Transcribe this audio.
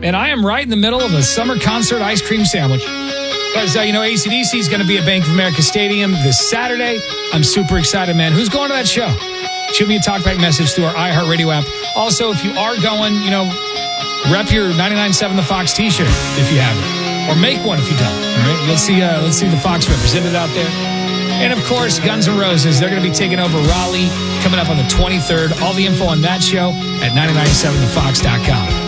And I am right in the middle of a summer concert ice cream sandwich. Because, AC/DC is going to be at Bank of America Stadium this Saturday. I'm super excited, man. Who's going to that show? Shoot me a talkback message through our iHeartRadio app. Also, if you are going, rep your 99.7 The Fox t-shirt if you have it. Or make one if you don't. All right? Let's see the Fox represented out there. And, of course, Guns N' Roses. They're going to be taking over Raleigh coming up on the 23rd. All the info on that show at 997thefox.com.